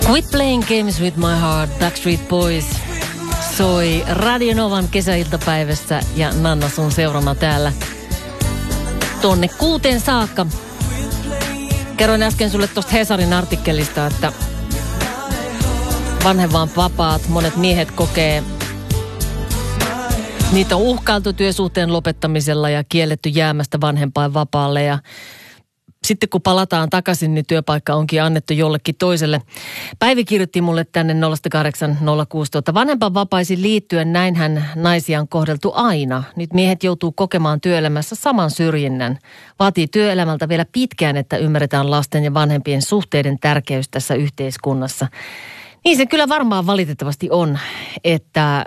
Quit Playing Games With My Heart, Backstreet Boys soi Radio Novan kesäiltapäivässä ja Nanna sun seurana täällä tonne 6 saakka. Kerroin äsken sulle tuosta Hesarin artikkelista, että vanhempainvapaat monet miehet kokee, niitä on uhkailtu työsuhteen lopettamisella ja kielletty jäämästä vanhempainvapaalle ja sitten kun palataan takaisin, niin työpaikka onkin annettu jollekin toiselle. Päivi kirjoitti mulle tänne 0806. Vanhempainvapaisiin liittyen näinhän naisia on kohdeltu aina. Nyt miehet joutuu kokemaan työelämässä saman syrjinnän. Vaatii työelämältä vielä pitkään, että ymmärretään lasten ja vanhempien suhteiden tärkeys tässä yhteiskunnassa. Niin se kyllä varmaan valitettavasti on, että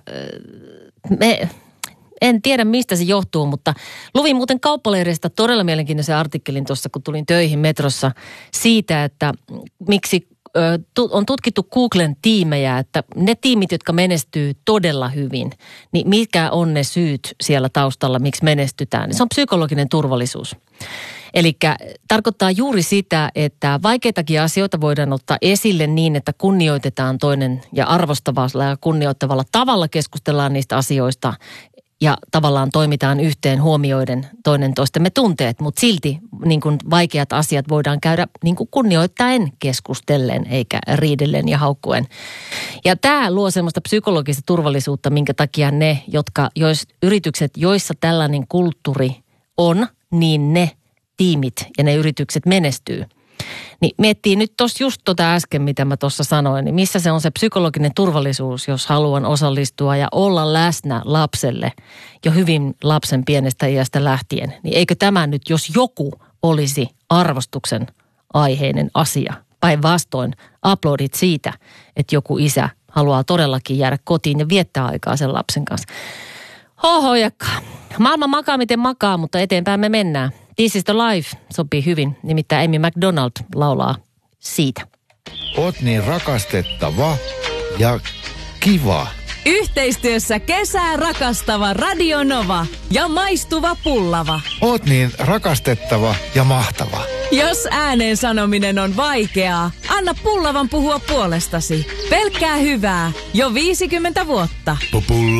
en tiedä, mistä se johtuu, mutta luvin muuten Kauppalehdistä todella mielenkiintoisen artikkelin tuossa, kun tulin töihin metrossa siitä, että miksi on tutkittu Googlen tiimejä, että ne tiimit, jotka menestyy todella hyvin, niin mitkä on ne syyt siellä taustalla, miksi menestytään? Se on psykologinen turvallisuus. Eli tarkoittaa juuri sitä, että vaikeitakin asioita voidaan ottaa esille niin, että kunnioitetaan toinen ja arvostavalla ja kunnioittavalla tavalla keskustellaan niistä asioista ja tavallaan toimitaan yhteen huomioiden toinen toistemme tunteet, mutta silti niin kuin vaikeat asiat voidaan käydä niin kuin kunnioittaen keskustellen eikä riidellen ja haukkuen. Ja tämä luo semmoista psykologista turvallisuutta, minkä takia ne, yritykset, joissa tällainen kulttuuri on, niin ne tiimit ja ne yritykset menestyy. Niin miettii nyt tuossa just äsken, mitä mä tuossa sanoin, niin missä se on se psykologinen turvallisuus, jos haluan osallistua ja olla läsnä lapselle jo hyvin lapsen pienestä iästä lähtien. Niin eikö tämä nyt, jos joku olisi arvostuksen aiheinen asia, päinvastoin aplodit siitä, että joku isä haluaa todellakin jäädä kotiin ja viettää aikaa sen lapsen kanssa. Hohojakka. Maailma makaa miten makaa, mutta eteenpäin me mennään. This is the life sopii hyvin, nimittäin Amy McDonald laulaa siitä. Oot niin rakastettava ja kiva. Yhteistyössä kesää rakastava Radio Nova ja maistuva pullava. Oot niin rakastettava ja mahtava. Jos ääneen sanominen on vaikeaa, anna pullavan puhua puolestasi. Pelkkää hyvää jo 50 vuotta.